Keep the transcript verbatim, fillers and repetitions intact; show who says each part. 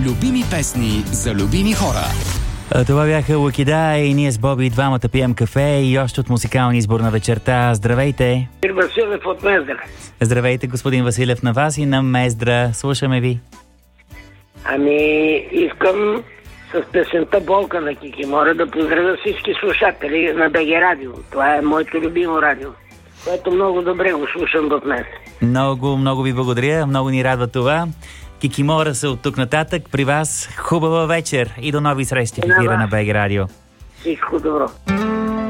Speaker 1: Любими песни за любими хора.
Speaker 2: Това бяха Лакида и ние с Боби двамата пием кафе и още от музикалния избор на вечерта. Здравейте!
Speaker 3: Василев от Мездра.
Speaker 2: Здравейте, господин Василев, на вас и на Мездра. Слушаме ви.
Speaker 3: Ами, искам с песента Болка на Кикимора да поздравя всички слушатели на БГ Радио. Това е моето любимо радио, което много добре го слушам до днес.
Speaker 2: Много, много ви благодаря. Много ни радва това. Кикимора са от тук нататък. При вас хубава вечер и до нови срещи в ефира на БГ Радио.
Speaker 3: Всичко добро.